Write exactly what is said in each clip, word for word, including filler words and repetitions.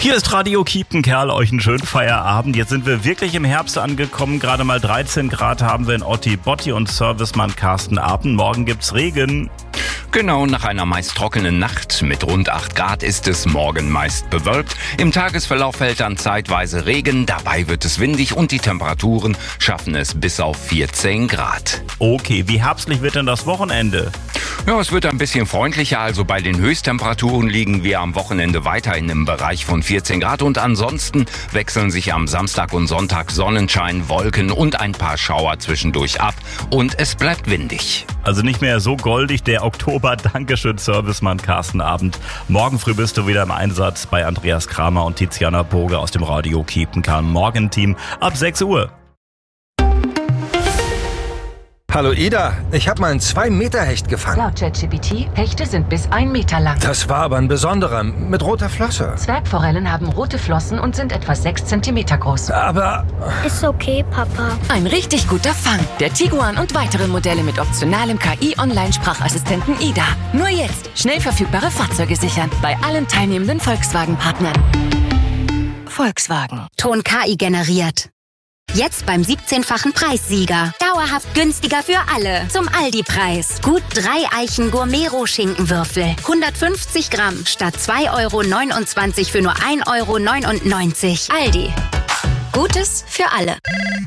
Hier ist Radio Kiepenkerl, euch einen schönen Feierabend. Jetzt sind wir wirklich im Herbst angekommen. Gerade mal dreizehn Grad haben wir in Otti Botti und Servicemann Carsten Apen. Morgen gibt's Regen. Genau, nach einer meist trockenen Nacht mit rund acht Grad ist es morgen meist bewölkt. Im Tagesverlauf fällt dann zeitweise Regen, dabei wird es windig und die Temperaturen schaffen es bis auf vierzehn Grad. Okay, wie herbstlich wird denn das Wochenende? Ja, es wird ein bisschen freundlicher, also bei den Höchsttemperaturen liegen wir am Wochenende weiterhin im Bereich von vierzehn Grad und ansonsten wechseln sich am Samstag und Sonntag Sonnenschein, Wolken und ein paar Schauer zwischendurch ab und es bleibt windig. Also nicht mehr so goldig der Oktober. Dankeschön, Servicemann Carsten Abend. Morgen früh bist du wieder im Einsatz bei Andreas Kramer und Tiziana Boge aus dem Radio Kiepenkerl Morgenteam ab sechs Uhr. Hallo Ida, ich habe mal einen zwei Meter Hecht gefangen. Laut ChatGPT, Hechte sind bis ein Meter lang. Das war aber ein besonderer, mit roter Flosse. Zwergforellen haben rote Flossen und sind etwa sechs Zentimeter groß. Aber... Ist okay, Papa. Ein richtig guter Fang. Der Tiguan und weitere Modelle mit optionalem K I-Online-Sprachassistenten Ida. Nur jetzt schnell verfügbare Fahrzeuge sichern. Bei allen teilnehmenden Volkswagen-Partnern. Volkswagen. Ton K I generiert. Jetzt beim siebzehnfachen Preissieger. Dauerhaft günstiger für alle. Zum Aldi-Preis. Gut drei Eichen Gourmet-Roh-Schinkenwürfel. hundertfünfzig Gramm statt zwei Euro neunundzwanzig für nur ein Euro neunundneunzig. Aldi. Gutes für alle.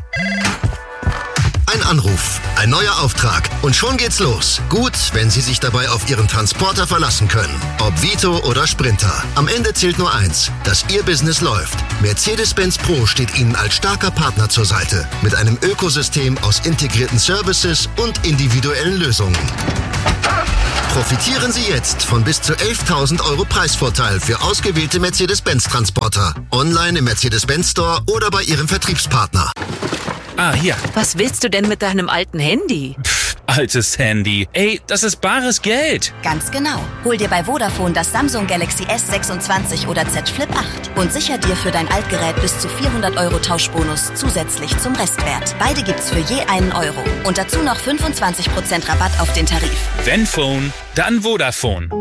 Ein Anruf, ein neuer Auftrag und schon geht's los. Gut, wenn Sie sich dabei auf Ihren Transporter verlassen können. Ob Vito oder Sprinter. Am Ende zählt nur eins, dass Ihr Business läuft. Mercedes-Benz Pro steht Ihnen als starker Partner zur Seite. Mit einem Ökosystem aus integrierten Services und individuellen Lösungen. Profitieren Sie jetzt von bis zu elftausend Euro Preisvorteil für ausgewählte Mercedes-Benz-Transporter. Online im Mercedes-Benz Store oder bei Ihrem Vertriebspartner. Ah, hier. Was willst du denn mit deinem alten Handy? Pff, altes Handy. Ey, das ist bares Geld. Ganz genau. Hol dir bei Vodafone das Samsung Galaxy S sechsundzwanzig oder Z Flip acht und sicher dir für dein Altgerät bis zu vierhundert Euro Tauschbonus zusätzlich zum Restwert. Beide gibt's für je einen Euro. Und dazu noch fünfundzwanzig Prozent Rabatt auf den Tarif. Wenn Phone, dann Vodafone.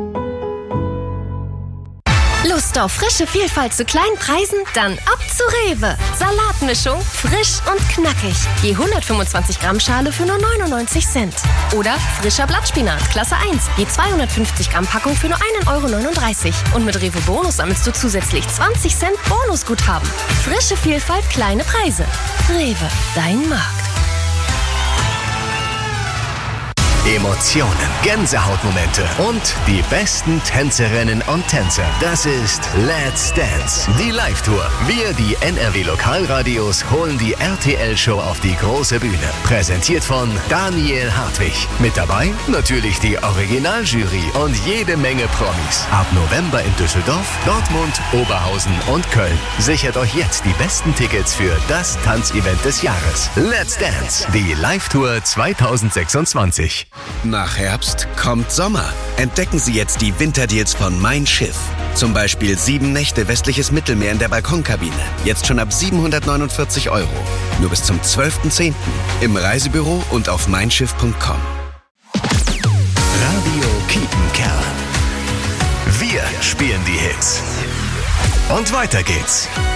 Lust auf frische Vielfalt zu kleinen Preisen? Dann ab zu Rewe. Salatmischung, frisch und knackig. Je hundertfünfundzwanzig Gramm Schale für nur neunundneunzig Cent. Oder frischer Blattspinat, Klasse eins. Je zweihundertfünfzig Gramm Packung für nur ein Euro neununddreißig. Und mit Rewe Bonus sammelst du zusätzlich zwanzig Cent Bonusguthaben. Frische Vielfalt, kleine Preise. Rewe, dein Markt. Emotionen, Gänsehautmomente und die besten Tänzerinnen und Tänzer. Das ist Let's Dance, die Live-Tour. Wir, die N R W-Lokalradios, holen die R T L-Show auf die große Bühne. Präsentiert von Daniel Hartwig. Mit dabei natürlich die Originaljury und jede Menge Promis. Ab November in Düsseldorf, Dortmund, Oberhausen und Köln. Sichert euch jetzt die besten Tickets für das Tanzevent des Jahres. Let's Dance, die Live-Tour zweitausendsechsundzwanzig. Nach Herbst kommt Sommer. Entdecken Sie jetzt die Winterdeals von Mein Schiff. Zum Beispiel sieben Nächte westliches Mittelmeer in der Balkonkabine. Jetzt schon ab siebenhundertneunundvierzig Euro. Nur bis zum zwölften zehnten im Reisebüro und auf mein schiff punkt com. Radio Kiepenkerl. Wir spielen die Hits. Und weiter geht's.